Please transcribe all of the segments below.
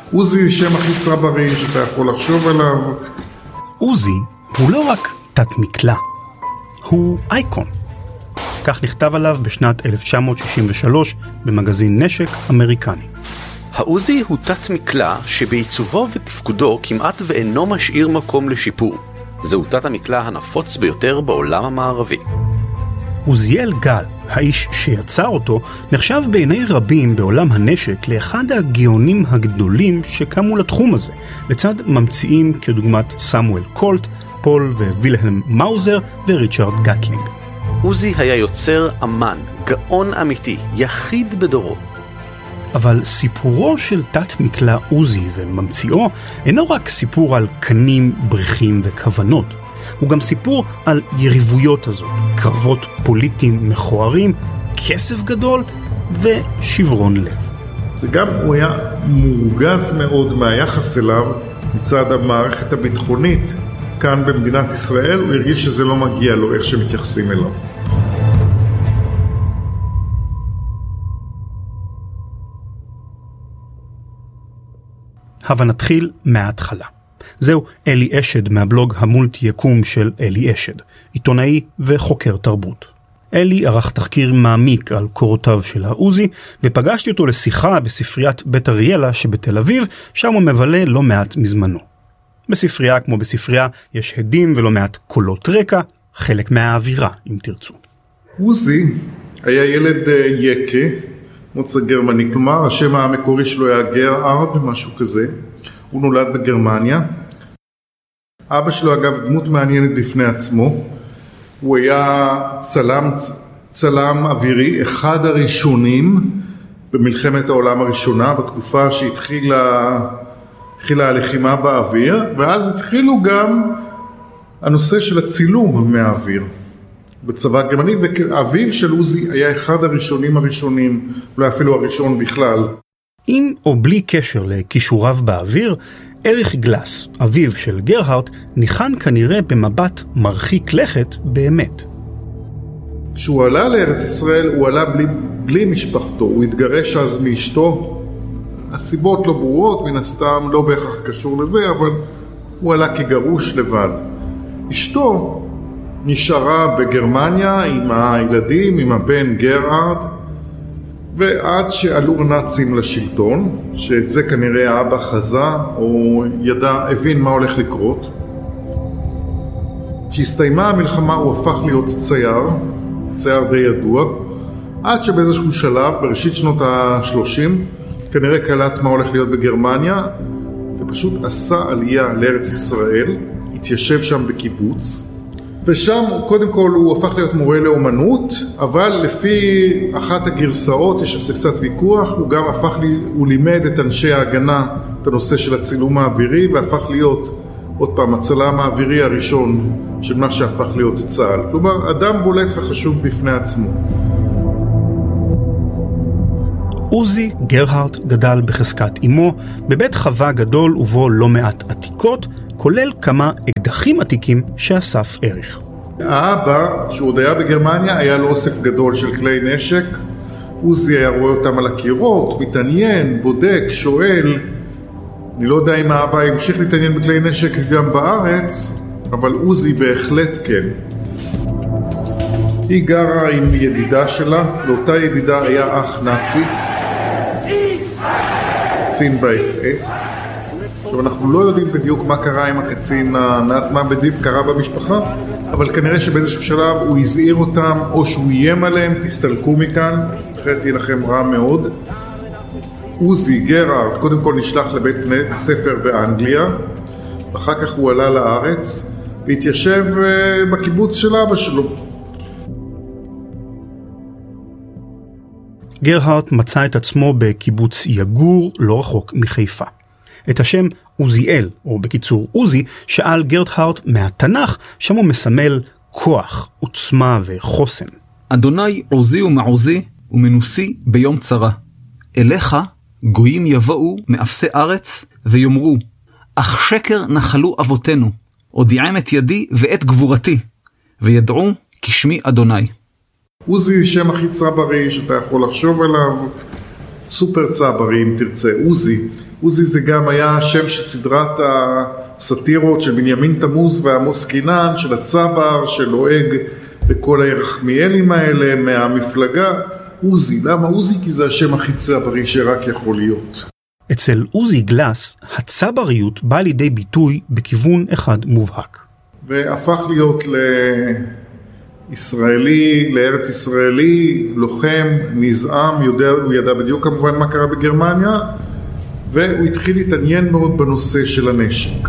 עוזי שם הכי צבררי שאתה יכול לחשוב עליו. עוזי הוא לא רק תת מקלע, הוא אייקון. כך נכתב עליו בשנת 1963 במגזין נשק אמריקני. העוזי הוא תת מקלע שבעיצובו ותפקודו כמעט ואינו משאיר מקום לשיפור. זהו תת המקלע הנפוץ ביותר בעולם המערבי. עוזיאל גל, האיש שיצר אותו, נחשב בעיני רבים בעולם הנשק לאחד הגאונים הגדולים שקמו לתחום הזה, לצד ממציאים כדוגמת סמואל קולט, פול ווילהלם מאוזר וריצ'רד גטלינג. עוזי היה יוצר אמן, גאון אמיתי, יחיד בדורו. אבל סיפורו של תת מקלע עוזי וממציאו אינו רק סיפור על קנים, בריחים וכוונות. הוא גם סיפור על יריבויות הזאת, קרבות פוליטיים מכוערים, כסף גדול ושברון לב. זה גם הוא היה מורגז מאוד מהיחס אליו מצד המערכת הביטחונית כאן במדינת ישראל. הוא הרגיש שזה לא מגיע לו איך שמתייחסים אליו. אבל נתחיל מההתחלה. זהו אלי אשד מהבלוג המולטי יקום של אלי אשד, עיתונאי וחוקר תרבות. אלי ערך תחקיר מעמיק על קורותיו של העוזי, ופגשתי אותו לשיחה בספריית בית אריאלה שבתל אביב, שם הוא מבלה לא מעט מזמנו. בספרייה כמו בספרייה יש הדים ולא מעט קולות רקע, חלק מהאווירה אם תרצו. עוזי היה ילד יקה, מוצא גרמני, כלומר השם המקורי שלו היה גרארד, משהו כזה. הוא נולד בגרמניה. אבא שלו אגב דמות מעניינת בפני עצמו. הוא היה צלם אווירי, אחד הראשונים במלחמת העולם הראשונה, בתקופה שהתחילה הלחימה באוויר, ואז התחילו גם הנושא של הצילום מהאוויר בצבא הגרמני, ואביו של עוזי היה אחד הראשונים, אולי אפילו הראשון בכלל. עם או בלי קשר לכישוריו באוויר, אריך גלס, אביו של גרהארט, ניחן כנראה במבט מרחיק לכת באמת. כשהוא עלה לארץ ישראל, הוא עלה בלי משפחתו, הוא התגרש אז מאשתו. הסיבות לא ברורות, מן הסתם לא בהכרח קשור לזה, אבל הוא עלה כגרוש לבד. אשתו נשארה בגרמניה עם הילדים, עם הבן גרארד, ועד שעלו נאצים לשלטון, שאת זה כנראה האבא חזה או הבין מה הולך לקרות. כשהסתיימה המלחמה הוא הפך להיות צייר די ידוע, עד שבאיזשהו שלב, בראשית שנות ה-30, כנראה קלט מה הולך להיות בגרמניה, ופשוט עשה עלייה לארץ ישראל, התיישב שם בקיבוץ, ושם קודם כל הוא הפך להיות מורה לאומנות, אבל לפי אחת הגרסאות, יש את זה קצת ויכוח, הוא לימד את אנשי ההגנה את הנושא של הצילום האווירי, והפך להיות עוד פעם הצלם האווירי הראשון של מה שהפך להיות צה"ל. כלומר, אדם בולט וחשוב בפני עצמו. עוזי גרהארט גדל בחזקת אמו, בבית חווה גדול ובו לא מעט עתיקות, כולל כמה אקדחים עתיקים שאסף אריך. האבא, שהוא עוד היה בגרמניה, היה לו אוסף גדול של כלי נשק. עוזי היה רואה אותם על הקירות, מתעניין, בודק, שואל. אני לא יודע אם האבא המשיך להתעניין בכלי נשק גם בארץ, אבל עוזי בהחלט כן. היא גרה עם ידידה שלה, לאותה ידידה היה אח נאצי, קצין ב-SS. עכשיו אנחנו לא יודעים בדיוק מה קרה עם הקצין, מה בדיוק קרה במשפחה, אבל כנראה שבאיזשהו שלב הוא הזהיר אותם, או שהוא איים עליהם, תסתלקו מכאן, אחרת יהיה לכם רע מאוד. עוזי גרהארט קודם כל נשלח לבית ספר באנגליה, אחר כך הוא עלה לארץ, והתיישב בקיבוץ של אבא שלו. גרהארט מצא את עצמו בקיבוץ יגור, לא רחוק מחיפה. את השם עוזיאל, או בקיצור עוזי, שאל גרהארט מהתנ"ך, שם הוא מסמל כוח, עוצמה וחוסן. אדוני עוזי ומעוזי ומנוסי ביום צרה. אליך גויים יבואו מאפסי ארץ ויאמרו, אך שקר נחלו אבותינו, הודיעם את ידי ואת גבורתי, וידעו כשמי אדוני. עוזי שם הכי צבררי שאתה יכול לחשוב עליו. סופר צברי אם תרצה, עוזי. עוזי זה גם היה שם של סדרת הסאטירות של בנימין תמוז ועמוס קינן, של הצבר שלועג לכל הירחמיאלים האלה מהמפלגה. עוזי, למה עוזי? כי זה השם הכי צברי שרק יכול להיות. אצל עוזי גלס הצבריות באה לידי ביטוי בכיוון אחד מובהק. והפך להיות לישראלי, לארץ ישראלי, לוחם, נזעם, הוא ידע בדיוק כמובן מה קרה בגרמניה, והוא התחיל להתעניין מאוד בנושא של הנשק.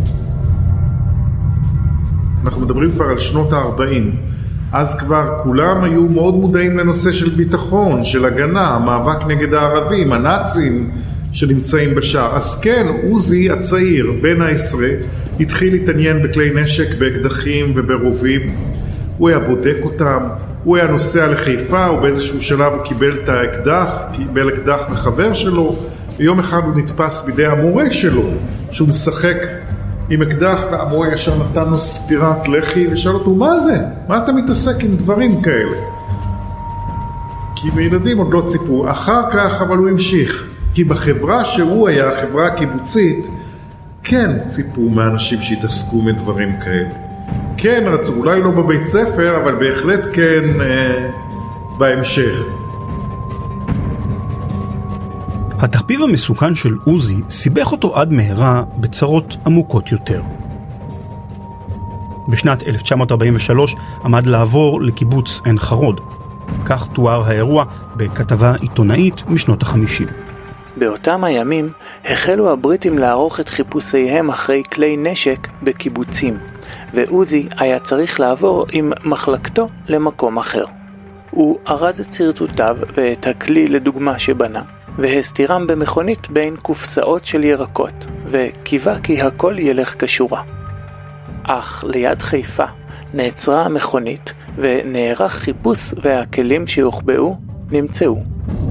אנחנו מדברים כבר על שנות ה-40. אז כבר כולם היו מאוד מודעים לנושא של ביטחון, של הגנה, המאבק נגד הערבים, הנאצים שנמצאים בשער. אז כן, עוזי הצעיר, בן העשרה, התחיל להתעניין בכלי נשק, באקדחים וברובים. הוא היה בודק אותם, הוא היה נוסע לחיפה, ובאיזשהו שלב הוא קיבל את האקדח, קיבל אקדח מחבר שלו, ויום אחד הוא נתפס בידי המורה שלו, שהוא משחק עם אקדח, והמורה ישר נתן לו סטירת לחי, ושאל אותו, מה זה? מה אתה מתעסק עם דברים כאלה? כי בילדים עוד לא ציפו. אחר כך, אבל הוא המשיך. כי בחברה שהוא היה, החברה הקיבוצית, כן ציפו מאנשים שהתעסקו מדברים כאלה. כן רצו, אולי לא בבית ספר, אבל בהחלט כן בהמשך. התחביב המסוכן של עוזי סיבך אותו עד מהרה בצרות עמוקות יותר. בשנת 1943 עמד לעבור לקיבוץ עין חרוד. כך תואר האירוע בכתבה עיתונאית משנות ה-50. באותם הימים החלו הבריטים לערוך את חיפושיהם אחרי כלי נשק בקיבוצים, ועוזי היה צריך לעבור עם מחלקתו למקום אחר. הוא ארז את סרטוטיו ואת הכלי לדוגמה שבנה, והסתירם במכונית בין קופסאות של ירקות, וקיווה כי הכל ילך כשורה. אך ליד חיפה נעצרה המכונית ונערך חיפוש, והכלים שיוחבאו נמצאו.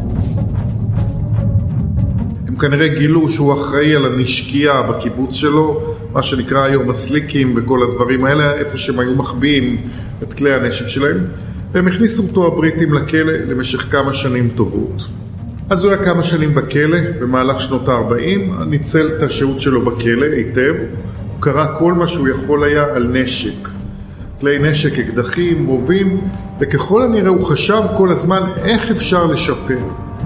הם כנראה גילו שהוא אחראי על הנשקייה בקיבוץ שלו, מה שנקרא היום הסליקים וכל הדברים האלה, איפה שהם היו מחביאים את כלי הנשק שלהם, והם הכניסו אותו הבריטים לכלא למשך כמה שנים טובות. אז הוא היה כמה שנים בכלא, במהלך שנות ה-40, ניצל את השהות שלו בכלא היטב, הוא קרא כל מה שהוא יכול היה על נשק. כלי נשק, אקדחים, רובים, וככל הנראה הוא חשב כל הזמן איך אפשר לשפר.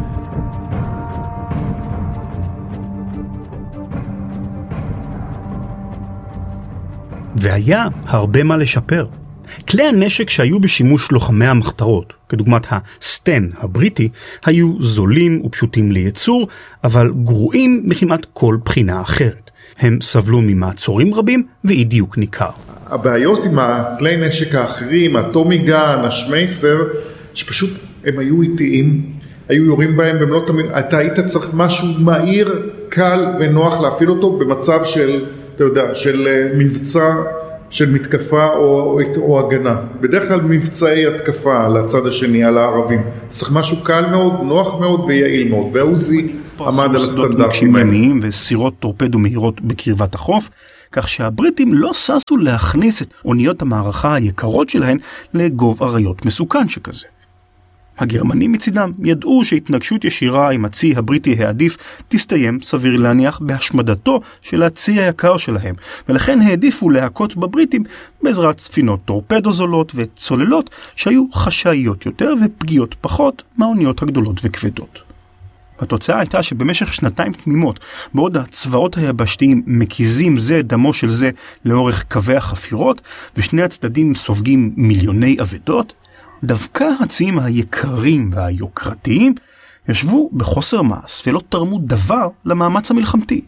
והיה הרבה מה לשפר. כלי הנשק שהיו בשימוש לוחמי המחתרות, כדוגמת הסטן הבריטי, היו זולים ופשוטים לייצור, אבל גרועים מכמעט כל בחינה אחרת. הם סבלו ממעצורים רבים ואי דיוק ניכר. הבעיות עם הכלי נשק האחרים, הטומי גן, השמייסר, שפשוט הם היו איטיים, היו יורים בהם, והם לא תמיד, אתה היית צריך משהו מהיר, קל ונוח להפעיל אותו במצב של, אתה יודע, של מבצע, של מתקפה או הגנה. בדרך כלל מבצעי התקפה לצד השני, על הערבים. צריך משהו קל מאוד, נוח מאוד ויעיל מאוד. והעוזי עמד על הסטנדרטים האלה. וסירות טורפדו מהירות בקרבת החוף, כך שהבריטים לא ששו להכניס את אוניות המערכה היקרות שלהן לגוב אריות מסוכן שכזה. הגרמנים מצידם ידעו שהתנגשות ישירה עם הצי הבריטי העדיף תסתיים סביר להניח בהשמדתו של הצי היקר שלהם, ולכן העדיפו להכות בבריטים בעזרת ספינות טורפדו זולות וצוללות שהיו חשאיות יותר ופגיעות פחות מהאוניות הגדולות וכבדות. התוצאה הייתה שבמשך שנתיים תמימות, בעוד הצבאות היבשתיים מקיזים זה דמו של זה לאורך קווי החפירות, ושני הצדדים סופגים מיליוני אבדות, דווקא הציים היקרים והיוקרתיים ישבו בחוסר מעש ולא תרמו דבר למאמץ המלחמתי.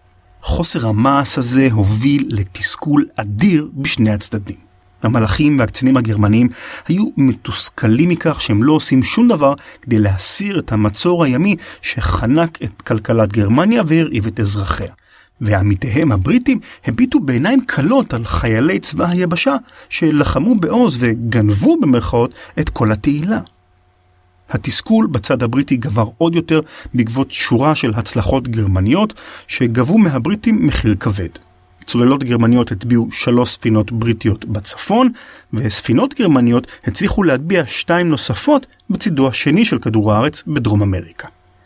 חוסר המעש הזה הוביל לתסכול אדיר בשני הצדדים. המלאכים והקצינים הגרמניים היו מתוסכלים מכך שהם לא עושים שום דבר כדי להסיר את המצור הימי שחנק את כלכלת גרמניה והרעיב את אזרחיה. ועמיתיהם הבריטים הביטו בעיניים קלות על חיילי צבא היבשה שלחמו בעוז וגנבו במרכאות את כל התהילה. התסכול בצד הבריטי גבר עוד יותר בעקבות שורה של הצלחות גרמניות שגבו מהבריטים מחיר כבד. צוללות גרמניות הטביעו 3 ספינות בריטיות בצפון, וספינות גרמניות הצליחו להטביע 2 נוספות בצידו השני של כדור הארץ בדרום אמריקה.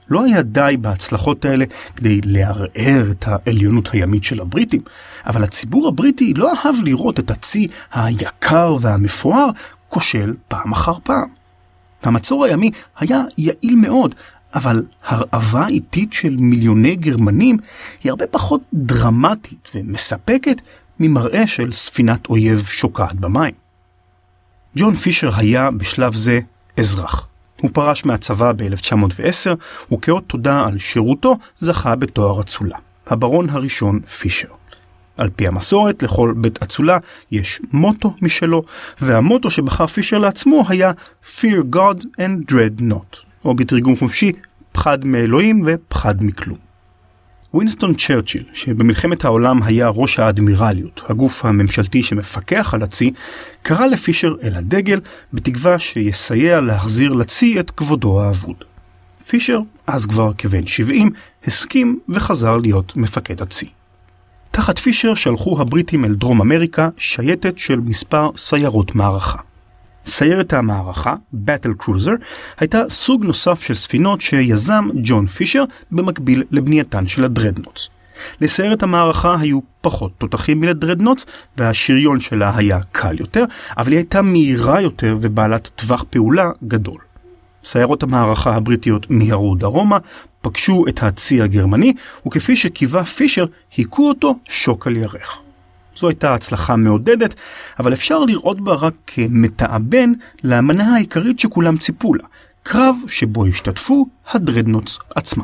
לא היה די בהצלחות האלה כדי לערער את העליונות הימית של הבריטים, אבל הציבור הבריטי לא אהב לראות את הצי היקר והמפואר כושל פעם אחר פעם. המצור הימי היה יעיל מאוד, אבל הרעבה איטית של מיליוני גרמנים היא הרבה פחות דרמטית ומספקת ממראה של ספינת אויב שוקעת במים. ג'ון פישר היה בשלב זה אזרח. הוא פרש מהצבא ב-1910, וכאות תודה על שירותו זכה בתואר אצולה, הברון הראשון פישר. על פי המסורת, לכל בית אצולה יש מוטו משלו, והמוטו שבחר פישר לעצמו היה Fear God and Dread Not, או בתרגום חופשי, פחד מאלוהים ופחד מכלום. ווינסטון צ'רצ'יל, שבמלחמת העולם היה ראש האדמירליות, הגוף הממשלתי שמפקח על הצי, קרא לפישר אל הדגל בתקווה שיסייע להחזיר לצי את כבודו האבוד. פישר, אז כבר כבן 70, הסכים וחזר להיות מפקד הצי. תחת פישר שלחו הבריטים אל דרום אמריקה שייטת של מספר סיירות מערכה. סיירת המערכה, Battle Cruiser, הייתה סוג נוסף של ספינות שיזם ג'ון פישר במקביל לבנייתן של הדרדנוטס. לסיירת המערכה היו פחות תותחים מלדרדנוטס, והשריון שלה היה קל יותר, אבל היא הייתה מהירה יותר ובעלת טווח פעולה גדול. סיירות המערכה הבריטיות מיהרו דרומה, פגשו את הצי הגרמני, וכפי שקיווה פישר, היכו אותו שוק על ירך. זו הייתה הצלחה מעודדת, אבל אפשר לראות בה רק כמתאבן למנה העיקרית שכולם ציפו לה, קרב שבו השתתפו הדרדנוטס עצמן.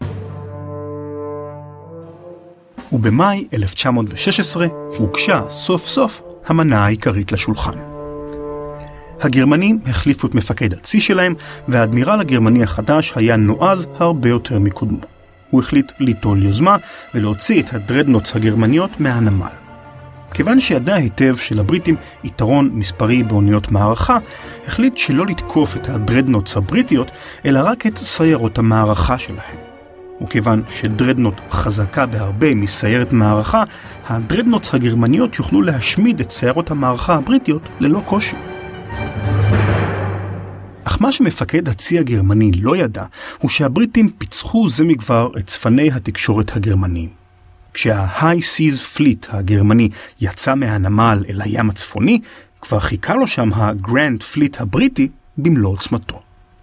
ובמאי 1916 הוגשה סוף סוף המנה העיקרית לשולחן. הגרמנים החליפו את מפקד הצי שלהם, והאדמירל הגרמני החדש היה נועז הרבה יותר מקודמו. הוא החליט ליטול יוזמה ולהוציא את הדרדנוטס הגרמניות מהנמל. כיוון שידע היטב שלבריטים יתרון מספרי באוניות מערכה, החליט שלא לתקוף את הדרדנוטס הבריטיות, אלא רק את סיירות המערכה שלהם. וכיוון שדרדנוט חזקה בהרבה מסיירת מערכה, הדרדנוטס הגרמניות יוכלו להשמיד את סיירות המערכה הבריטיות ללא קושי. אך מה שמפקד הצי הגרמני לא ידע, הוא שהבריטים פיצחו זה מכבר את צפני התקשורת הגרמניים. כשה-High Seas Fleet הגרמני יצא מהנמל אל הים הצפוני, כבר חיכה לו שם ה-Grand Fleet הבריטי במלוא עוצמתו.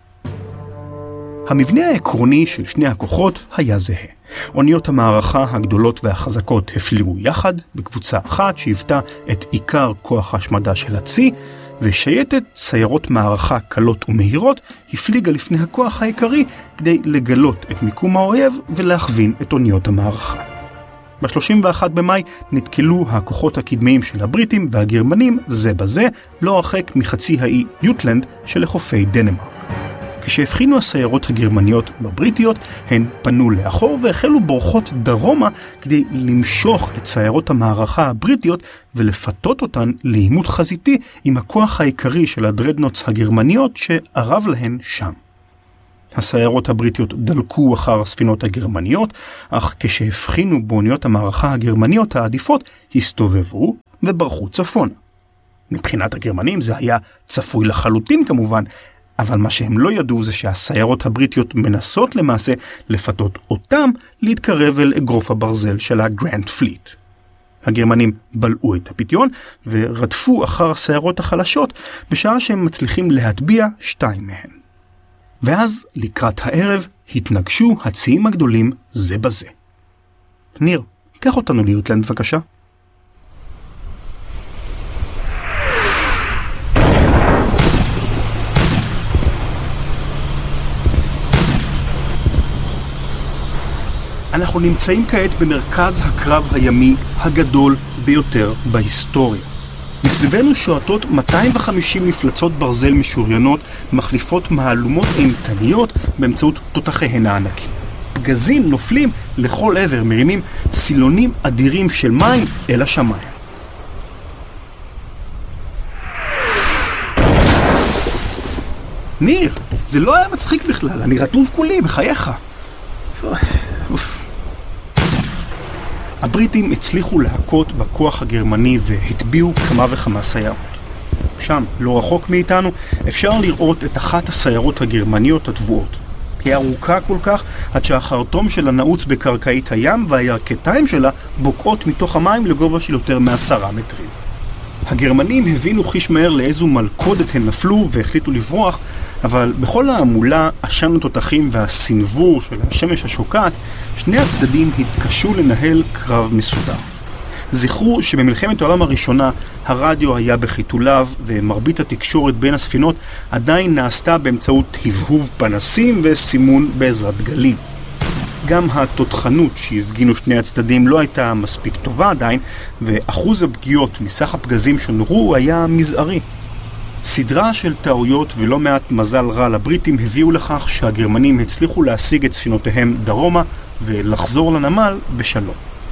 המבנה העקרוני של שני הכוחות היה זהה. אוניות המערכה הגדולות והחזקות הפליגו יחד בקבוצה אחת שהיוותה את עיקר כוח ההשמדה של הצי, ושייטת סיירות מערכה קלות ומהירות הפליגה לפני הכוח העיקרי כדי לגלות את מיקום האויב ולהכווין את אוניות המערכה. ב-31 במאי נתקלו הכוחות הקדמיים של הבריטים והגרמנים זה בזה, לא הרחק מחצי האי יוטלנד שלחופי דנמרק. כשהבחינו הסיירות הגרמניות בבריטיות, הן פנו לאחור והחלו בורחות דרומה כדי למשוך את סיירות המערכה הבריטיות ולפתות אותן לעימות חזיתי עם הכוח העיקרי של הדרדנוטס הגרמניות שערב להן שם. הסיירות הבריטיות דלקו אחר הספינות הגרמניות, אך כשהבחינו באוניות המערכה הגרמניות העדיפות, הסתובבו וברחו צפונה. מבחינת הגרמנים זה היה צפוי לחלוטין כמובן, אבל מה שהם לא ידעו זה שהסיירות הבריטיות מנסות למעשה לפתות אותם להתקרב אל אגרוף הברזל של הגרנד פליט. הגרמנים בלעו את הפתיון ורדפו אחר הסיירות החלשות בשעה שהם מצליחים להטביע 2 מהן. ואז לקראת הערב התנגשו הציים הגדולים זה בזה. ניר, קח אותנו ליוטלנד בבקשה. אנחנו נמצאים כעת במרכז הקרב הימי הגדול ביותר בהיסטוריה. מסביבנו שועטות 250 מפלצות ברזל משוריינות, מחליפות מהלומות אימתניות באמצעות תותחיהן הענקים. פגזים נופלים לכל עבר, מרימים סילונים אדירים של מים אל השמיים. ניר, זה לא היה מצחיק בכלל, אני רטוב כולי, בחייך. הבריטים הצליחו להכות בכוח הגרמני והטביעו כמה וכמה סיירות. שם, לא רחוק מאיתנו, אפשר לראות את אחת הסיירות הגרמניות הטבועות. היא ארוכה כל כך עד שהחרטום שלה נעוץ בקרקעית הים והירכתיים שלה בוקעות מתוך המים לגובה של יותר מ10 מטרים. הגרמנים הבינו חיש מהר לאיזו מלכודת הם נפלו והחליטו לברוח, אבל בכל העמולה, עשן התותחים והסנבור של השמש השוקעת, שני הצדדים התקשו לנהל קרב מסודר. זכרו שבמלחמת העולם הראשונה הרדיו היה בחיתוליו ומרבית התקשורת בין הספינות עדיין נעשתה באמצעות הבהוב פנסים וסימון בעזרת גלים. גם התותחנות שהפגינו שני הצדדים לא הייתה מספיק טובה עדיין, ואחוז הפגיעות מסך הפגזים שנורו היה מזערי. סדרה של טעויות ולא מעט מזל רע לבריטים הביאו לכך שהגרמנים הצליחו להשיג את ספינותיהם דרומה ולחזור לנמל בשלום.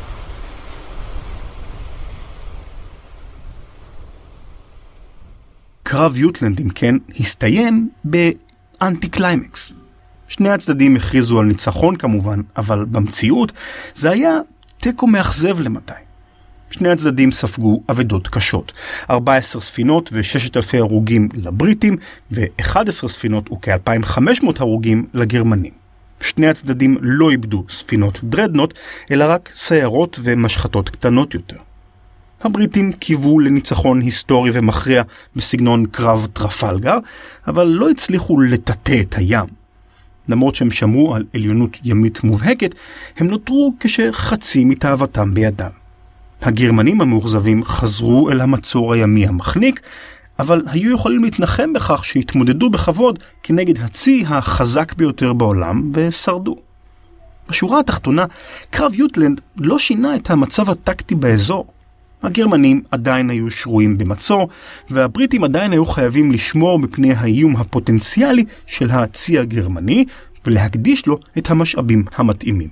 קרב יוטלנד, אם כן, הסתיים באנטי קליימקס. שני הצדדים הכריזו על ניצחון כמובן, אבל במציאות זה היה תיקו מאכזב למדי. שני הצדדים ספגו אבדות קשות. 14 ספינות ו6,000 הרוגים לבריטים, ו11 ספינות וכ-2,500 הרוגים לגרמנים. שני הצדדים לא איבדו ספינות דרדנוט, אלא רק סיירות ומשחטות קטנות יותר. הבריטים קיוו לניצחון היסטורי ומכריע בסגנון קרב טרפלגר, אבל לא הצליחו לטאטא את הים. למרות שהם שמרו על עליונות ימית מובהקת, הם נותרו כשחצי מתאוותם בידם. הגרמנים המאוכזבים חזרו אל המצור הימי המחניק, אבל היו יכולים להתנחם בכך שהתמודדו בכבוד כנגד הצי החזק ביותר בעולם ושרדו. בשורה התחתונה, קרב יוטלנד לא שינה את המצב הטקטי באזור. הגרמנים עדיין היו שרויים במצור, והבריטים עדיין היו חייבים לשמור מפני האיום הפוטנציאלי של הצי הגרמני, ולהקדיש לו את המשאבים המתאימים.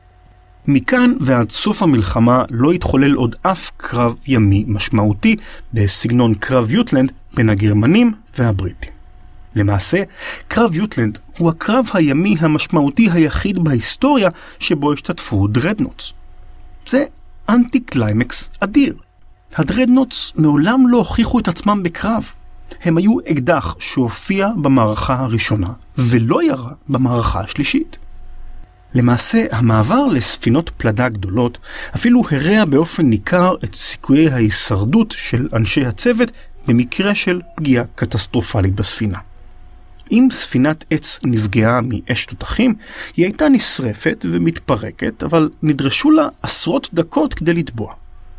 מכאן ועד סוף המלחמה לא התחולל עוד אף קרב ימי משמעותי בסגנון קרב יוטלנד בין הגרמנים והבריטים. למעשה, קרב יוטלנד הוא הקרב הימי המשמעותי היחיד בהיסטוריה שבו השתתפו דרדנוטס. זה אנטי קליימקס אדיר. הדרדנוטס מעולם לא הוכיחו את עצמם בקרב. הם היו אקדח שהופיע במערכה הראשונה ולא ירה במערכה השלישית. למעשה, המעבר לספינות פלדה גדולות אפילו הרע באופן ניכר את סיכויי ההישרדות של אנשי הצוות במקרה של פגיעה קטסטרופלית בספינה. אם ספינת עץ נפגעה מאש תותחים, היא הייתה נשרפת ומתפרקת, אבל נדרשו לה עשרות דקות כדי לטבוע.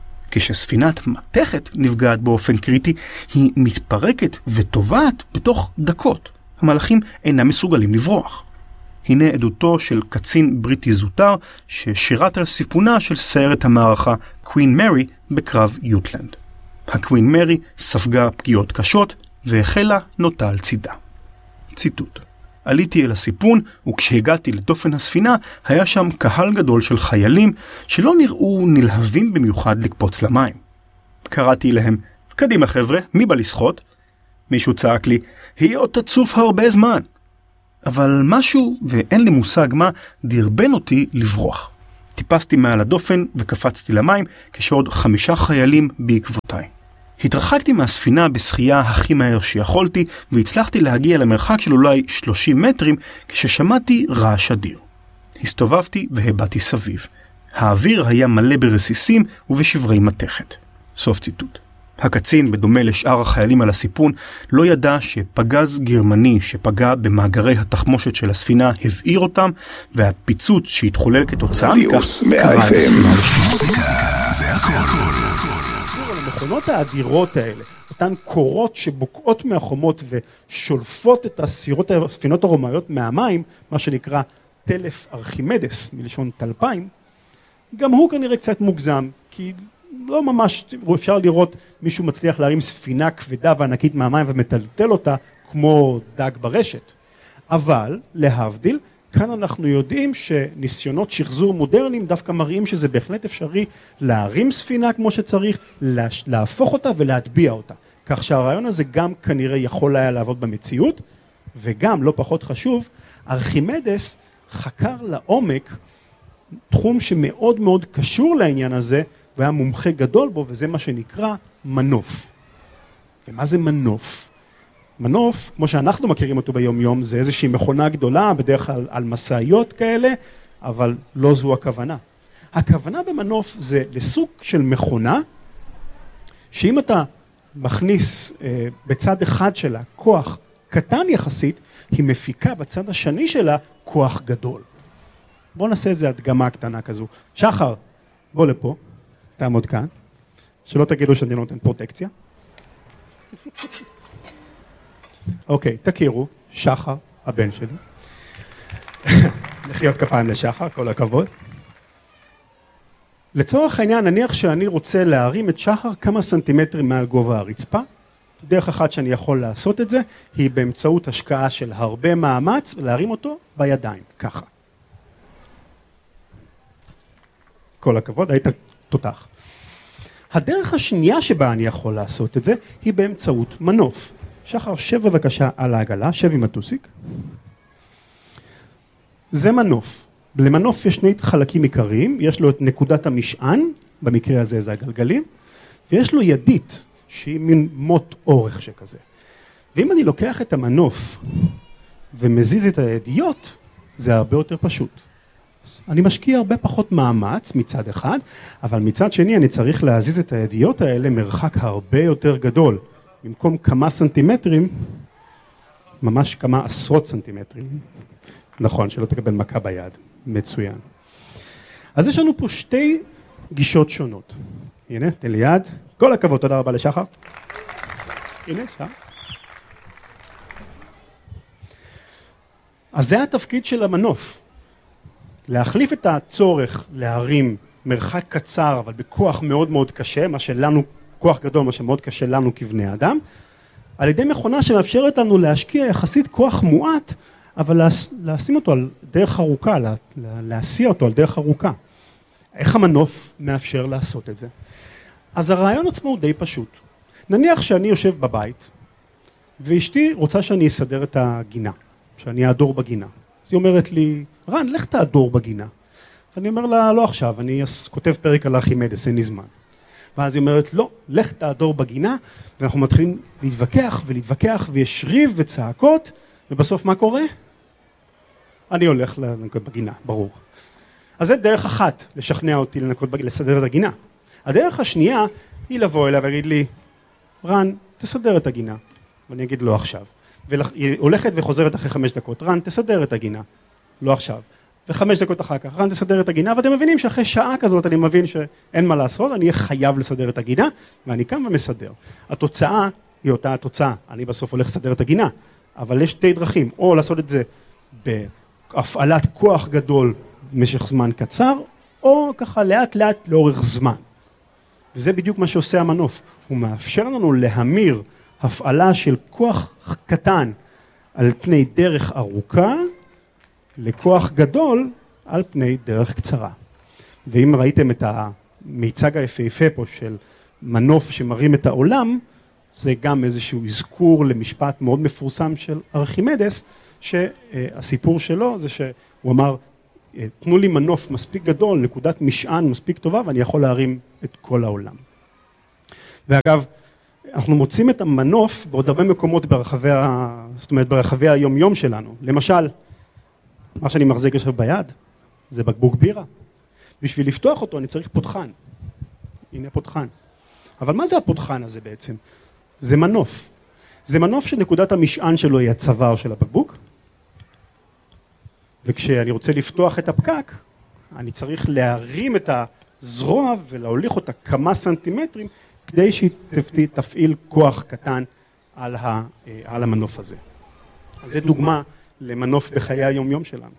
כשספינת מתכת נפגעת באופן קריטי, היא מתפרקת וטובעת בתוך דקות. המלאכים אינם מסוגלים לברוח. הנה עדותו של קצין בריטי זוטר ששירת על סיפונה של סיירת המערכה קווין מרי בקרב יוטלנד. הקווין מרי ספגה פגיעות קשות והחלה נוטה על צידה. ציטוט: עליתי אל הסיפון, וכשהגעתי לדופן הספינה, היה שם קהל גדול של חיילים שלא נראו נלהבים במיוחד לקפוץ למים. קראתי להם, קדימה חבר'ה, מי בא לשחות? מישהו צעק לי, היא עוד תצוף הרבה זמן. אבל משהו, ואין לי מושג מה, דרבן אותי לברוח. טיפסתי מעל הדופן וקפצתי למים, כשעוד 5 חיילים בעקבותיי. התרחקתי מהספינה בשחייה הכי מהר שיכולתי, והצלחתי להגיע למרחק של אולי 30 מטרים, כששמעתי רעש אדיר. הסתובבתי והבטתי סביב. האוויר היה מלא ברסיסים ובשברי מתכת. סוף ציטוט. הקצין, בדומה לשאר החיילים על הסיפון, לא ידע שפגז גרמני שפגע במאגרי התחמושת של הספינה הבעיר אותם, והפיצוץ שהתחולל כתוצאה מכך קרע את הספינה לשניים. המכונות האדירות האלה, אותן קורות שבוקעות מהחומות ושולפות את הספינות הרומאיות מהמים, מה שנקרא טלף ארכימדס, מלשון טלפיים, גם הוא כנראה קצת מוגזם, כי לא ממש אפשר לראות מישהו מצליח להרים ספינה כבדה וענקית מהמים ומטלטל אותה כמו דג ברשת. אבל, להבדיל, כאן אנחנו יודעים שניסיונות שחזור מודרניים דווקא מראים שזה בהחלט אפשרי להרים ספינה כמו שצריך, להפוך אותה ולהטביע אותה. כך שהרעיון הזה גם כנראה יכול היה לעבוד במציאות, וגם, לא פחות חשוב, ארכימדס חקר לעומק תחום שמאוד מאוד קשור לעניין הזה, והיה מומחה גדול בו, וזה מה שנקרא מנוף. ומה זה מנוף? מנוף, כמו שאנחנו מכירים אותו ביום יום, זה איזושהי מכונה גדולה, בדרך כלל על מסעיות כאלה, אבל לא זו הכוונה. הכוונה במנוף זה לסוג של מכונה, שאם אתה מכניס בצד אחד שלה כוח קטן יחסית, היא מפיקה בצד השני שלה כוח גדול. בואו נעשה איזו הדגמה קטנה כזו. שחר, בוא לפה, תעמוד כאן, שלא תגידו שאני לא נותן פרוטקציה. אוקיי, תכירו, שחר, הבן שלי. לחיות כפיים לשחר, כל הכבוד. לצורך העניין, נניח שאני רוצה להרים את שחר כמה סנטימטרים מעל גובה הרצפה. דרך אחת שאני יכול לעשות את זה, היא באמצעות השקעה של הרבה מאמץ, להרים אותו בידיים, ככה. כל הכבוד, היית תותח. הדרך השנייה שבה אני יכול לעשות את זה, היא באמצעות מנוף. שחר, שב בבקשה על העגלה, שב עם הטוסיק. זה מנוף. למנוף יש שני חלקים עיקריים, יש לו את נקודת המשען, במקרה הזה זה הגלגלים, ויש לו ידית, שהיא מין מוט אורך שכזה. ואם אני לוקח את המנוף ומזיז את הידיות, זה הרבה יותר פשוט. אני משקיע הרבה פחות מאמץ מצד אחד, אבל מצד שני אני צריך להזיז את הידיות האלה מרחק הרבה יותר גדול. במקום כמה סנטימטרים, ממש כמה עשרות סנטימטרים. נכון, שלא תקבל מכה ביד. מצוין. אז יש לנו פה שתי גישות שונות. הנה, תן לי יד. כל הכבוד, תודה רבה לשחר. הנה, שם. אז זה התפקיד של המנוף. להחליף את הצורך להרים מרחק קצר, אבל בכוח מאוד מאוד קשה, מה שלנו, כוח גדול, מה שמאוד קשה לנו כבני אדם, על ידי מכונה שמאפשרת לנו להשקיע יחסית כוח מועט, אבל לשים אותו על דרך ארוכה, להסיע אותו על דרך ארוכה. איך המנוף מאפשר לעשות את זה? אז הרעיון עצמו הוא די פשוט. נניח שאני יושב בבית, ואשתי רוצה שאני אסדר את הגינה, שאני אעדור בגינה. אז היא אומרת לי, רן, לך תעדור בגינה. ואני אומר לה, לא עכשיו, אני כותב פרק על ארכימדס, אין לי זמן. ואז היא אומרת, לא, לך תעדור בגינה, ואנחנו מתחילים להתווכח, ויש ריב וצעקות, ובסוף מה קורה? אני הולך לנקות בגינה, ברור. אז זה דרך אחת, לשכנע אותי לסדר את הגינה. הדרך השנייה היא לבוא אליה ולהגיד לי, רן, תסדר את הגינה. ואני אגיד לא עכשיו. והיא הולכת וחוזרת אחרי 5 דקות, רן, תסדר את הגינה. לא עכשיו. ו5 דקות אחר כך, רן, תסדר את הגינה, ואתם מבינים שאחרי שעה כזאת אני מבין שאין מה לעשות, אני אהיה חייב לסדר את הגינה, ואני קם ומסדר. התוצאה היא אותה התוצאה. אני בסוף הולך לסדר את הגינה, אבל יש 2 דרכים, או לעשות את זה בהפעלת כוח גדול במשך זמן קצר, או ככה לאט לאט לאורך זמן. וזה בדיוק מה שעושה המנוף. הוא מאפשר לנו להמיר הפעלה של כוח קטן על פני דרך ארוכה, לכוח גדול על פני דרך קצרה. ואם ראיתם את המיצג היפהפה פה של מנוף שמרים את העולם, זה גם איזשהו אזכור למשפט מאוד מפורסם של ארכימדס, שהסיפור שלו זה שהוא אמר, תנו לי מנוף מספיק גדול, נקודת משען מספיק טובה, ואני יכול להרים את כל העולם. ואגב, אנחנו מוצאים את המנוף בעוד הרבה מקומות ברחבי היום-יום שלנו. למשל, מה שאני מחזיק עכשיו ביד, זה בקבוק בירה. בשביל לפתוח אותו אני צריך פותחן. הנה פותחן. אבל מה זה הפותחן הזה בעצם? זה מנוף. זה מנוף שנקודת המשען שלו היא הצוואר של הבקבוק. וכשאני רוצה לפתוח את הפקק, אני צריך להרים את הזרוע ולהוליך אותה כמה סנטימטרים, כדי שהיא תפעיל כוח קטן על המנוף הזה. אז זו דוגמה למנוף בחיי היום-יום שלנו.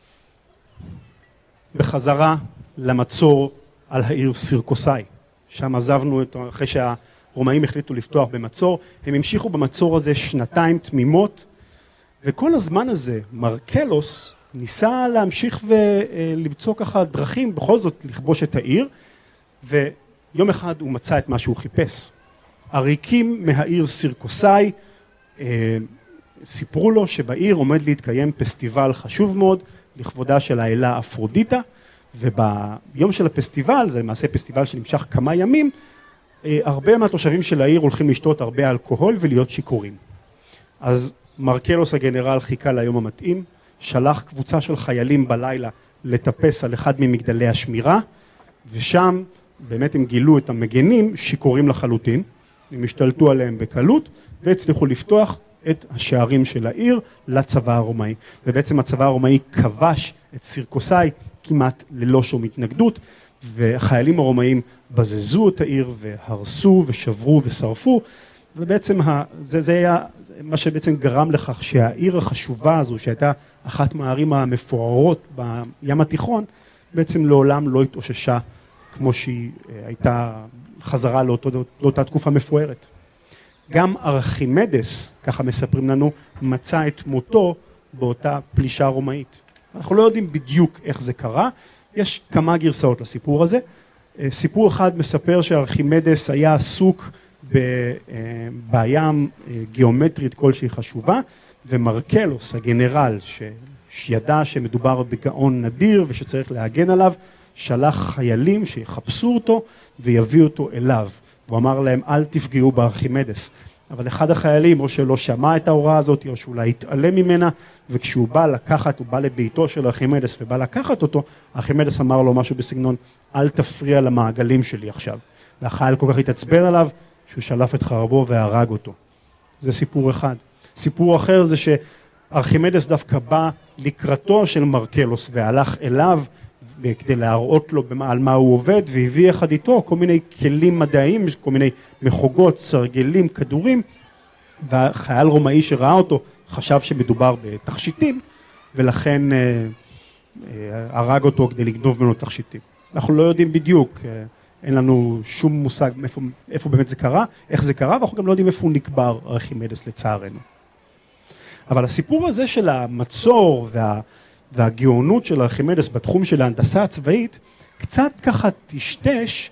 בחזרה למצור על העיר סירקוסאי. שם עזבנו אחרי שהרומאים החליטו לפתוח במצור, הם המשיכו במצור הזה 2 תמימות, וכל הזמן הזה מרקלוס ניסה להמשיך ולמצוא ככה דרכים, בכל זאת לכבוש את העיר, ויום אחד הוא מצא את מה שהוא חיפש. עריקים מהעיר סירקוסאי סיפרו לו שבעיר עומד להתקיים פסטיבל חשוב מאוד לכבודה של האלה אפרודיטה, וביום של הפסטיבל, זה למעשה פסטיבל שנמשך כמה ימים, הרבה מהתושבים של העיר הולכים לשתות הרבה אלכוהול ולהיות שיכורים. אז מרקלוס הגנרל חיכה ליום המתאים, שלח קבוצה של חיילים בלילה לטפס על אחד ממגדלי השמירה, ושם באמת הם גילו את המגנים שיכורים לחלוטין, הם השתלטו עליהם בקלות, והצליחו לפתוח את השערים של העיר לצבא הרומאי. ובעצם הצבא הרומאי כבש את סירקוסאי כמעט ללא שום התנגדות, והחיילים הרומאים בזזו את העיר והרסו ושברו ושרפו, ובעצם זה היה מה שבעצם גרם לכך שהעיר החשובה הזו, שהייתה אחת מהערים המפוארות בים התיכון, בעצם לעולם לא התאוששה כמו שהיא הייתה חזרה לאותה תקופה מפוארת. גם ארכימדס, ככה מספרים לנו, מצא את מותו באותה פלישה רומאית. אנחנו לא יודעים בדיוק איך זה קרה, יש כמה גרסאות לסיפור הזה. סיפור אחד מספר שארכימדס היה עסוק בבעיה גיאומטרית כלשהי חשובה, ומרקלוס הגנרל שידע שמדובר בגאון נדיר ושצריך להגן עליו, שלח חיילים שיחפשו אותו ויביאו אותו אליו. הוא אמר להם אל תפגעו בארכימדס. אבל אחד החיילים או שלא שמע את ההוראה הזאת או שאולי התעלם ממנה, וכשהוא בא לקחת, הוא בא לביתו של ארכימדס ובא לקחת אותו, ארכימדס אמר לו משהו בסגנון אל תפריע למעגלים שלי עכשיו. והחייל כל כך התעצבן עליו שהוא שלף את חרבו והרג אותו. זה סיפור אחד. סיפור אחר זה שארכימדס דווקא בא לקראתו של מרקלוס והלך אליו כדי להראות לו על מה הוא עובד, והביא אחד איתו כל מיני כלים מדעיים, כל מיני מחוגות, סרגלים, כדורים, והחייל רומאי שראה אותו חשב שמדובר בתכשיטים, ולכן הרג אותו כדי לגנוב ממנו תכשיטים. אנחנו לא יודעים בדיוק, אין לנו שום מושג איפה באמת זה קרה, איך זה קרה, ואנחנו גם לא יודעים איפה הוא נקבר ארכימדס לצערנו. אבל הסיפור הזה של המצור והגאונות של ארכימדס בתחום של ההנדסה הצבאית, קצת ככה תשתש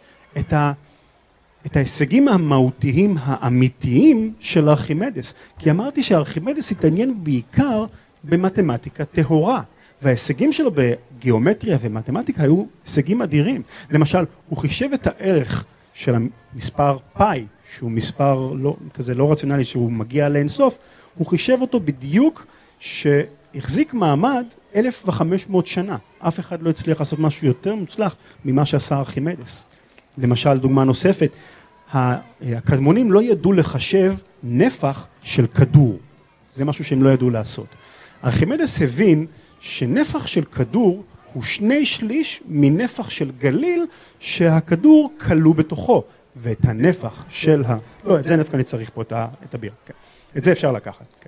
את ההישגים המהותיים האמיתיים של ארכימדס. כי אמרתי שארכימדס התעניין בעיקר במתמטיקה טהורה, וההישגים שלו בגיאומטריה ומתמטיקה היו הישגים אדירים. למשל, הוא חישב את הערך של המספר פאי, שהוא מספר כזה לא רציונלי, שהוא מגיע לאינסוף, הוא חישב אותו בדיוק שהחזיק מעמד 1,500 שנה. אף אחד לא הצליח לעשות משהו יותר מוצלח ממה שעשה ארכימדס. למשל, דוגמה נוספת, הקדמונים לא ידעו לחשב נפח של כדור. זה משהו שהם לא ידעו לעשות. ארכימדס הבין שנפח של כדור הוא 2/3 מנפח של גליל שהכדור כלוא בתוכו. ואת הנפח של לא, את זה נפח אני צריך פה את הביר. כן. את זה אפשר לקחת. כן.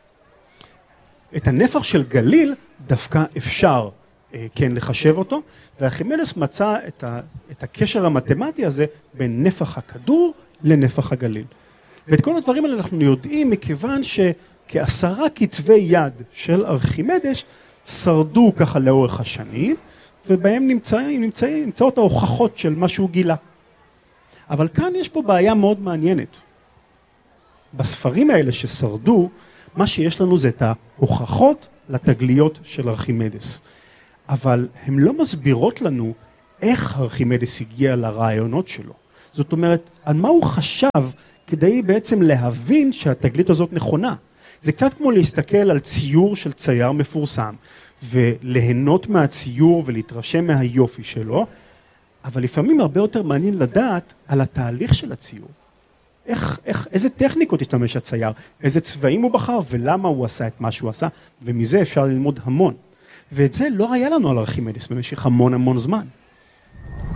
את הנפח של גליל דווקא אפשר כן לחשב אותו, וארכימדס מצא את הקשר המתמטי הזה בין נפח הכדור לנפח הגליל. ואת כל הדברים האלה אנחנו יודעים מכיוון שכ10 כתבי יד של ארכימדס שרדו ככה לאורך השנים, ובהם נמצאות ההוכחות של מה שהוא גילה. אבל כאן יש פה בעיה מאוד מעניינת. בספרים האלה ששרדו, מה שיש לנו זה את ההוכחות לתגליות של ארכימדס. אבל הן לא מסבירות לנו איך ארכימדס הגיע לרעיונות שלו. זאת אומרת, על מה הוא חשב כדי בעצם להבין שהתגלית הזאת נכונה. זה קצת כמו להסתכל על ציור של צייר מפורסם, וליהנות מהציור ולהתרשם מהיופי שלו, אבל לפעמים הרבה יותר מעניין לדעת על התהליך של הציור. איזה טכניקות השתמש הצייר, איזה צבעים הוא בחר ולמה הוא עשה את מה שהוא עשה, ומזה אפשר ללמוד המון. ואת זה לא היה לנו על ארכימדס במשך המון זמן.